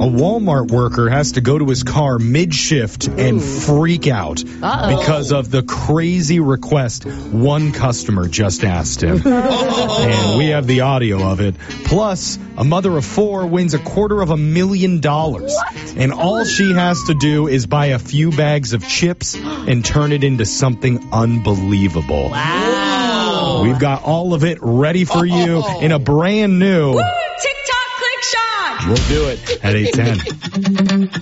Walmart worker has to go to his car mid-shift and freak out because of the crazy request one customer just asked him. And we have the audio of it. Plus, a mother of 4 wins $250,000. And all she has to do is buy a few bags of chips and turn it into something unbelievable. Wow. We've got all of it ready for you in a brand new TikTok Click Shot. We'll do it at 8:10.